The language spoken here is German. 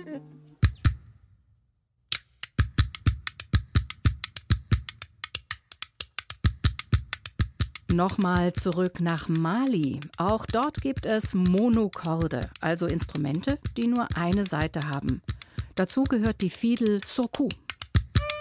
Nochmal zurück nach Mali. Auch dort gibt es Monokorde, also Instrumente, die nur eine Saite haben. Dazu gehört die Fiedel Soku.